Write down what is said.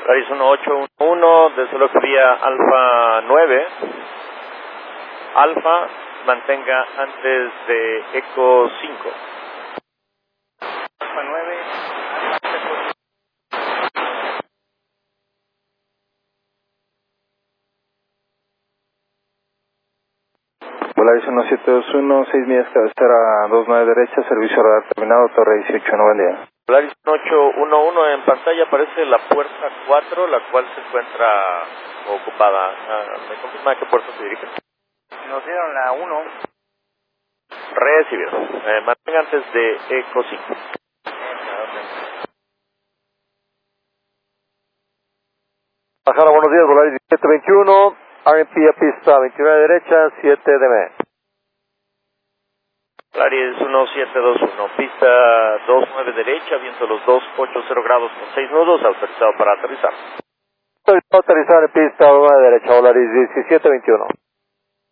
Polaris 1811, desde vía Alfa 9. Alfa, mantenga antes de Eco 5. Alfa 9. Polaris 1721, 6 millas cabecera 29 derecha, servicio radar terminado, torre 18, buen día. Polaris 1811, en pantalla aparece la puerta 4, la cual se encuentra ocupada. ¿Me confirma a qué puerta se dirige? Nos dieron la 1. Recibido. Mantenga antes de Eco 5. Bajara, buenos días, Polaris 1721, RMP a pista 29 derecha, 7 dB. Polaris 1721, pista 29 derecha, viento los 280 grados con 6 nudos, autorizado para aterrizar. Autorizado en pista 9 derecha, Polaris 1721.